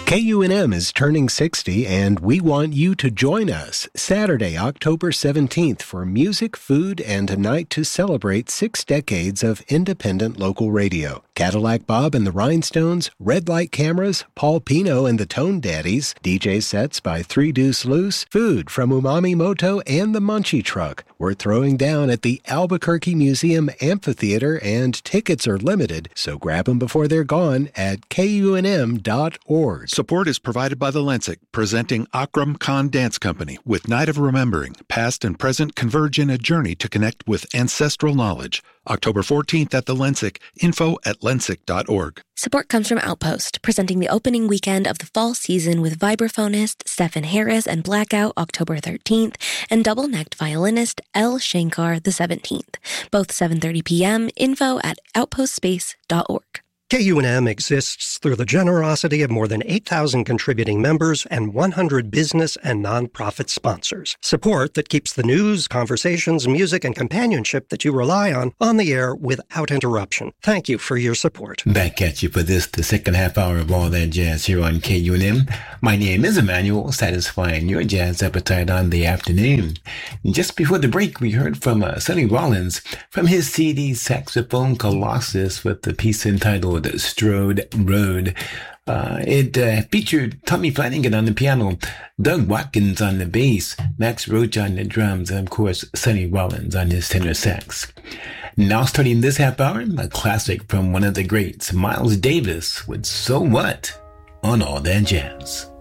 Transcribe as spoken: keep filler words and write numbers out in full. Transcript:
K U N M is turning sixty, and we want you to join us Saturday, October seventeenth for music, food, and a night to celebrate six decades of independent local radio. Cadillac Bob and the Rhinestones, Red Light Cameras, Paul Pino and the Tone Daddies, D J sets by Three Deuce Loose, food from Umami Moto and the Munchie Truck. We're throwing down at the Albuquerque Museum Amphitheater, and tickets are limited, so grab them before they're gone at K U N M dot org. Support is provided by the Lensic, presenting Akram Khan Dance Company with Night of Remembering. Past and present converge in a journey to connect with ancestral knowledge. October fourteenth at the Lensic. Info at lensic dot org. Support comes from Outpost, presenting the opening weekend of the fall season with vibraphonist Stephen Harris and Blackout October thirteenth and double-necked violinist L. Shankar the seventeenth. Both seven thirty p.m. Info at outpost space dot org. K U N M exists through the generosity of more than eight thousand contributing members and one hundred business and nonprofit sponsors. Support that keeps the news, conversations, music, and companionship that you rely on on the air without interruption. Thank you for your support. Back at you for this, the second half hour of All That Jazz here on K U N M. My name is Emmanuel, satisfying your jazz appetite on the afternoon. Just before the break, we heard from uh, Sonny Rollins from his C D Saxophone Colossus with the piece entitled Strode Road. Uh, it uh, featured Tommy Flanagan on the piano, Doug Watkins on the bass, Max Roach on the drums, and of course, Sonny Rollins on his tenor sax. Now starting this half hour, a classic from one of the greats, Miles Davis, with So What on All That Jazz.